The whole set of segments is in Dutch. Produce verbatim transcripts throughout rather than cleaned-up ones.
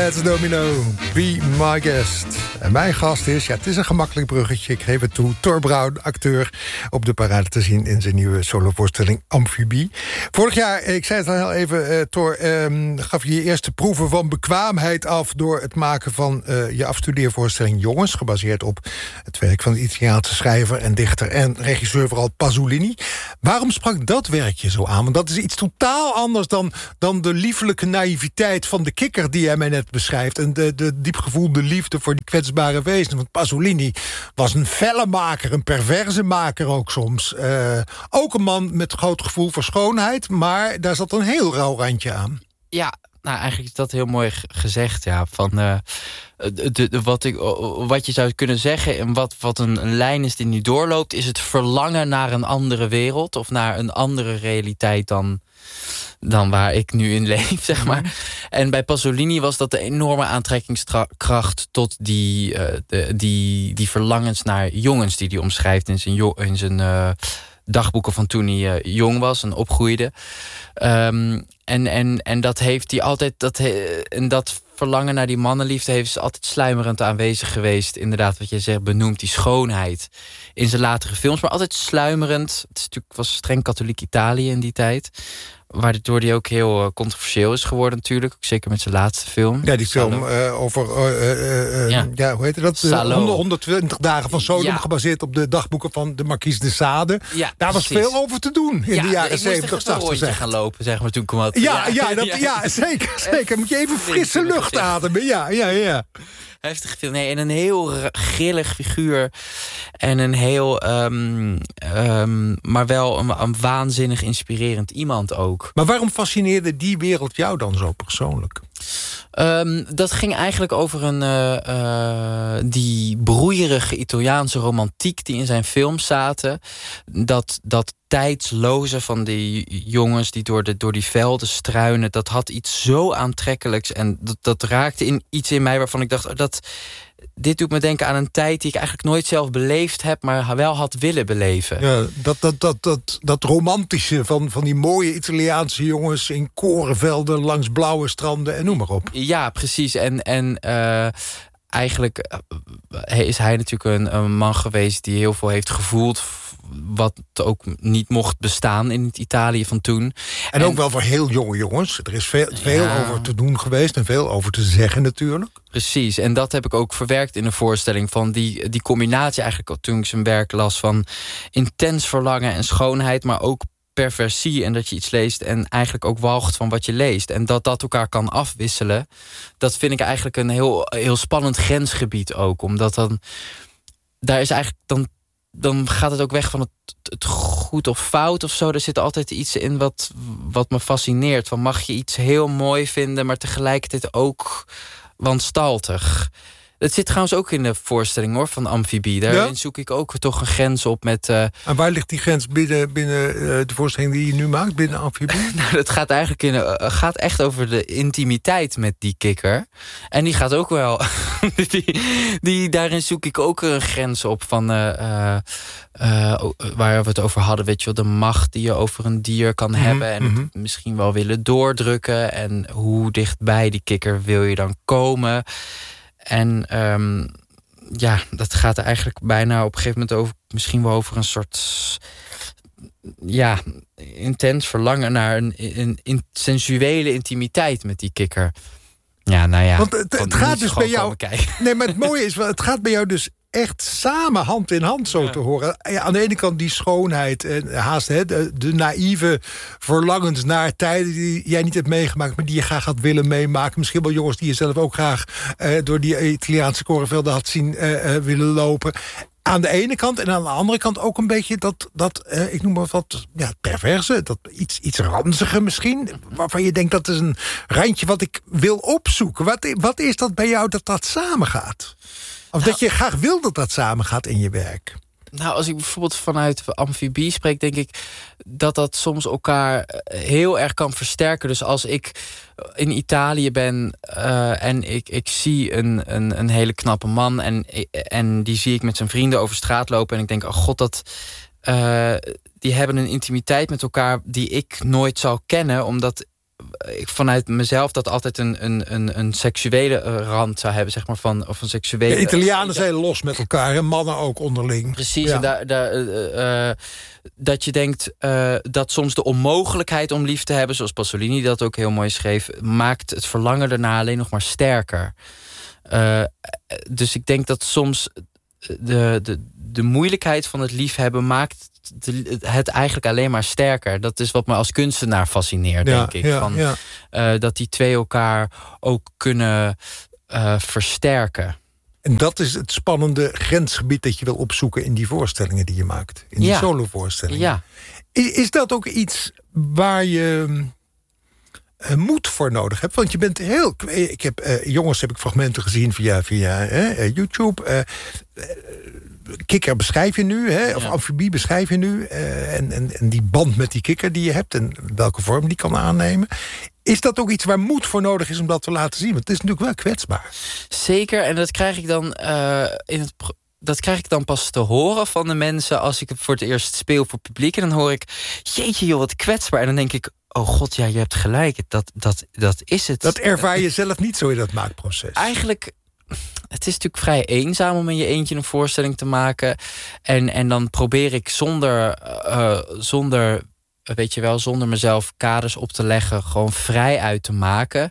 Fats Domino, Be My Guest. En mijn gast is, ja, het is een gemakkelijk bruggetje, ik geef het toe, Thor Braun, acteur, op de parade te zien in zijn nieuwe solovoorstelling Amfibie. Vorig jaar, ik zei het al heel even, uh, Thor, um, gaf je je eerste proeven van bekwaamheid af door het maken van uh, je afstudeervoorstelling Jongens, gebaseerd op het werk van de Italiaanse schrijver en dichter en regisseur vooral Pasolini. Waarom sprak dat werk je zo aan? Want dat is iets totaal anders dan, dan de liefelijke naïviteit van de kikker die jij mij net beschrijft. En de, de diepgevoelde liefde voor die kwetsbare wezens. Want Pasolini was een felle maker, een perverse maker ook soms. Uh, ook een man met groot gevoel voor schoonheid, maar daar zat een heel rauw randje aan. Ja, nou eigenlijk is dat heel mooi gezegd. Ja, van uh, de, de, wat, ik, wat je zou kunnen zeggen en wat, wat een, een lijn is die nu doorloopt, is het verlangen naar een andere wereld of naar een andere realiteit dan, dan waar ik nu in leef, zeg maar. En bij Pasolini was dat de enorme aantrekkingskracht tot die, uh, de, die, die verlangens naar jongens die hij omschrijft in zijn, jo- in zijn uh, dagboeken van toen hij uh, jong was en opgroeide. Um, en, en, en dat heeft hij altijd, dat, he, en dat verlangen naar die mannenliefde heeft altijd sluimerend aanwezig geweest. Inderdaad, wat je zegt, benoemt die schoonheid in zijn latere films, maar altijd sluimerend. Het is natuurlijk, was streng katholiek Italië in die tijd, waardoor die ook heel uh, controversieel is geworden natuurlijk. Ook zeker met zijn laatste film. Ja, die film uh, over, uh, uh, uh, ja. ja, hoe heet dat? Uh, honderdtwintig dagen van Sodom, ja. Gebaseerd op de dagboeken van de Marquise de Sade. Ja, Daar precies. was veel over te doen in ja, de jaren zeventig, tachtig. gaan lopen, zeg maar, toen kwam het. Ja, ja, ja, dat, ja. ja zeker, zeker. Moet je even frisse lucht ademen. Ja, ja, ja. Heftig film. Nee, en een heel grillig figuur. En een heel, um, um, maar wel een, een waanzinnig inspirerend iemand ook. Maar waarom fascineerde die wereld jou dan zo persoonlijk? Um, dat ging eigenlijk over een uh, uh, die broeierige Italiaanse romantiek die in zijn films zaten. Dat, dat tijdsloze van die jongens die door, de, door die velden struinen, dat had iets zo aantrekkelijks. En dat, dat raakte in iets in mij waarvan ik dacht, oh, dat, dit doet me denken aan een tijd die ik eigenlijk nooit zelf beleefd heb, maar wel had willen beleven. Ja, dat, dat, dat, dat, dat romantische van, van die mooie Italiaanse jongens in korenvelden langs blauwe stranden en noem maar op. Ja, precies. En, en uh, eigenlijk uh, is hij natuurlijk een, een man geweest die heel veel heeft gevoeld, wat ook niet mocht bestaan in het Italië van toen. En, en ook wel voor heel jonge jongens. Er is veel, veel ja. over te doen geweest en veel over te zeggen natuurlijk. Precies, en dat heb ik ook verwerkt in de voorstelling. Van die, die combinatie eigenlijk toen ik zijn werk las van intens verlangen en schoonheid, maar ook perversie en dat je iets leest en eigenlijk ook walgt van wat je leest. En dat dat elkaar kan afwisselen, dat vind ik eigenlijk een heel, heel spannend grensgebied ook. Omdat dan, daar is eigenlijk dan dan gaat het ook weg van het, het goed of fout of zo. Er zit altijd iets in wat, wat me fascineert. Van mag je iets heel mooi vinden, maar tegelijkertijd ook wanstaltig. Het zit trouwens ook in de voorstelling hoor van Amfibie. Daarin ja? zoek ik ook toch een grens op met. Uh... En waar ligt die grens binnen, binnen uh, de voorstelling die je nu maakt, binnen Amfibie? nou, dat gaat eigenlijk in, uh, gaat echt over de intimiteit met die kikker. En die gaat ook wel. die, die, daarin zoek ik ook een grens op van uh, uh, uh, waar we het over hadden. Weet je wel, de macht die je over een dier kan mm-hmm, hebben en mm-hmm. het misschien wel willen doordrukken. En hoe dichtbij die kikker wil je dan komen? En um, ja, dat gaat er eigenlijk bijna op een gegeven moment over, misschien wel over een soort ja, intens verlangen naar een, een, een sensuele intimiteit met die kikker. Ja, nou ja. Want het, het gaat dus bij jou. Nee, maar het mooie is wel, het gaat bij jou dus echt samen hand in hand zo ja. te horen. Ja, aan de ene kant die schoonheid en haast hè, de, de naïeve verlangens naar tijden die jij niet hebt meegemaakt, maar die je graag had willen meemaken. Misschien wel jongens die je zelf ook graag uh, door die Italiaanse korenvelden had zien uh, uh, willen lopen. Aan de ene kant en aan de andere kant ook een beetje dat, dat uh, ik noem maar wat, ja, perverse, dat iets, iets ranzige misschien, waarvan je denkt dat is een randje wat ik wil opzoeken. Wat, wat is dat bij jou dat dat samengaat? Of nou, dat je graag wil dat dat samengaat in je werk? Nou, als ik bijvoorbeeld vanuit Amfibie spreek, denk ik dat dat soms elkaar heel erg kan versterken. Dus als ik in Italië ben uh, en ik, ik zie een, een, een hele knappe man en, en die zie ik met zijn vrienden over straat lopen en ik denk, oh god, dat uh, die hebben een intimiteit met elkaar die ik nooit zal kennen, omdat ik vanuit mezelf dat altijd een, een, een, een seksuele rand zou hebben, zeg maar, van, of een seksuele... De Italianen zijn los met elkaar en mannen ook onderling. Precies, ja. en daar, daar, uh, uh, dat je denkt uh, dat soms de onmogelijkheid om lief te hebben, zoals Pasolini dat ook heel mooi schreef, maakt het verlangen ernaar alleen nog maar sterker. Uh, dus ik denk dat soms de, de, de moeilijkheid van het liefhebben maakt het eigenlijk alleen maar sterker. Dat is wat me als kunstenaar fascineert, ja, denk ik. Ja, van, ja. Uh, dat die twee elkaar ook kunnen uh, versterken. En dat is het spannende grensgebied dat je wil opzoeken in die voorstellingen die je maakt. In die ja. solovoorstellingen. Ja. Is, is dat ook iets waar je uh, moed voor nodig hebt? Want je bent heel... Ik heb, uh, jongens, heb ik fragmenten gezien via, via uh, YouTube. Uh, uh, Kikker beschrijf je nu, hè? Of ja. Amfibie beschrijf je nu. Uh, en, en, en die band met die kikker die je hebt en welke vorm die kan aannemen. Is dat ook iets waar moed voor nodig is om dat te laten zien? Want het is natuurlijk wel kwetsbaar. Zeker, en dat krijg ik dan uh, in het pro- dat krijg ik dan pas te horen van de mensen als ik het voor het eerst speel voor publiek. En dan hoor ik, jeetje joh, wat kwetsbaar. En dan denk ik, oh god, ja, je hebt gelijk. Dat, dat, dat is het. Dat ervaar je zelf niet zo in dat maakproces. Eigenlijk, het is natuurlijk vrij eenzaam om in je eentje een voorstelling te maken. En, en dan probeer ik zonder, uh, zonder, weet je wel, zonder mezelf kaders op te leggen, gewoon vrij uit te maken.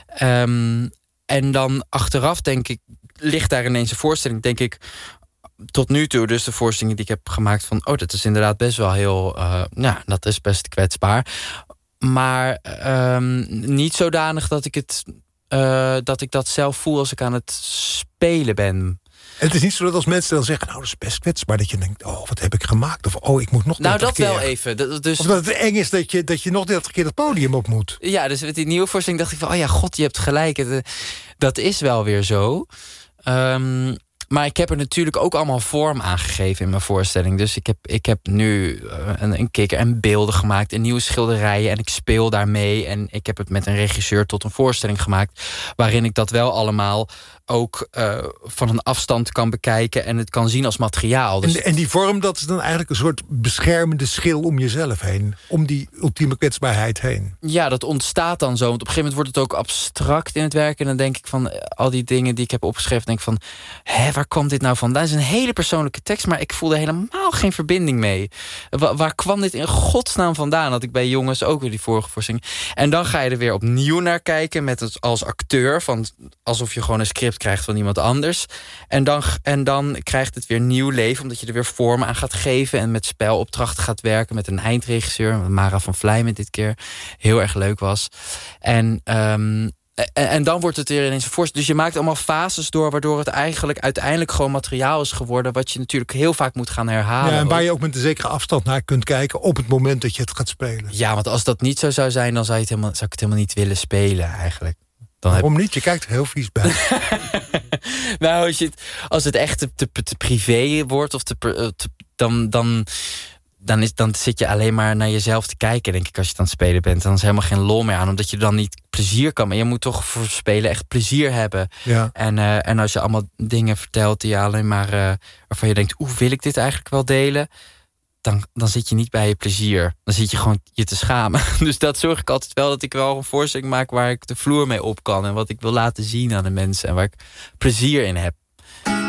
Um, en dan achteraf denk ik, ligt daar ineens een voorstelling, denk ik, tot nu toe, dus de voorstellingen die ik heb gemaakt, van, oh, dat is inderdaad best wel heel, uh, nou, dat is best kwetsbaar. Maar um, niet zodanig dat ik het, uh, dat ik dat zelf voel als ik aan het spelen ben. En het is niet zo dat als mensen dan zeggen, nou, dat is best kwetsbaar, dat je denkt, oh, wat heb ik gemaakt? Of, oh, ik moet nog nou, dat keer. wel even. Dat, dus... Of dat het eng is dat je, dat je nog dertig keer het podium op moet. Ja, dus met die nieuwe voorstelling dacht ik van, oh ja, god, je hebt gelijk. Het, dat is wel weer zo. Um, maar ik heb er natuurlijk ook allemaal vorm aan gegeven in mijn voorstelling. Dus ik heb, ik heb nu uh, een, een kikker en beelden gemaakt en nieuwe schilderijen. En ik speel daarmee. En ik heb het met een regisseur tot een voorstelling gemaakt, waarin ik dat wel allemaal ook uh, van een afstand kan bekijken en het kan zien als materiaal. Dus en, en die vorm, dat is dan eigenlijk een soort beschermende schil om jezelf heen. Om die ultieme kwetsbaarheid heen. Ja, dat ontstaat dan zo. Want op een gegeven moment wordt het ook abstract in het werk. En dan denk ik van, al die dingen die ik heb opgeschreven, denk ik van, hé, waar kwam dit nou vandaan? Het is een hele persoonlijke tekst, maar ik voelde helemaal geen verbinding mee. Waar, waar kwam dit in godsnaam vandaan? Dat ik bij jongens ook weer die vorige voorstelling. En dan ga je er weer opnieuw naar kijken met het als acteur, van alsof je gewoon een script krijgt van iemand anders. En dan, en dan krijgt het weer nieuw leven, omdat je er weer vorm aan gaat geven en met spelopdrachten gaat werken met een eindregisseur, Mara van Vlijmen dit keer. Heel erg leuk was. En, um, en, en dan wordt het weer ineens een voorstel. Dus je maakt allemaal fases door, waardoor het eigenlijk uiteindelijk gewoon materiaal is geworden, wat je natuurlijk heel vaak moet gaan herhalen. Ja, en waar je ook met een zekere afstand naar kunt kijken op het moment dat je het gaat spelen. Ja, want als dat niet zo zou zijn, dan zou, je het helemaal, zou ik het helemaal niet willen spelen eigenlijk. Dan Waarom heb... niet? Je kijkt er heel vies bij. Nou, als, je het, als het echt te, te, te privé wordt, of te, te, dan, dan, dan, is, dan zit je alleen maar naar jezelf te kijken, denk ik, als je het aan het spelen bent. Dan is er helemaal geen lol meer aan, omdat je dan niet plezier kan. Maar je moet toch voor spelen echt plezier hebben. Ja. En, uh, en als je allemaal dingen vertelt die je alleen maar, uh, waarvan je denkt, oeh, wil ik dit eigenlijk wel delen? Dan, dan zit je niet bij je plezier. Dan zit je gewoon je te schamen. Dus dat zorg ik altijd wel, dat ik wel een voorstelling maak waar ik de vloer mee op kan en wat ik wil laten zien aan de mensen en waar ik plezier in heb.